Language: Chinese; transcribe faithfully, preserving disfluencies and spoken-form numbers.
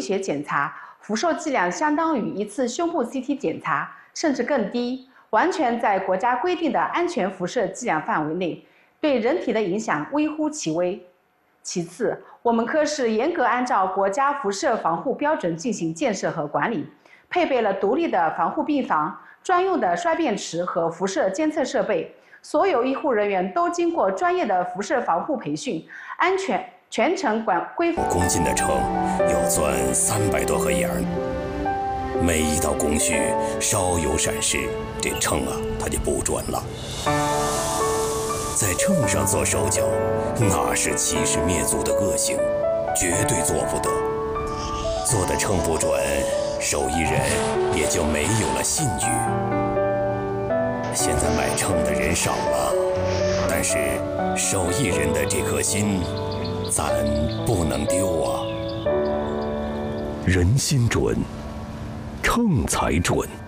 学检查，辐射剂量相当于一次胸部 C T 检查，甚至更低，完全在国家规定的安全辐射剂量范围内，对人体的影响微乎其微。其次，我们科是严格按照国家辐射防护标准进行建设和管理，配备了独立的防护病房、专用的衰变池和辐射监测设备。所有医护人员都经过专业的辐射防护培训，安全全程管规。 五公斤的秤要钻三百多个眼儿，每一道工序稍有闪失，这秤啊它就不准了。在秤上做手脚，那是欺师灭祖的恶行，绝对做不得。做的秤不准，手艺人也就没有了信誉。现在买秤的人少了，但是手艺人的这颗心，咱不能丢啊。 人心准，秤才准。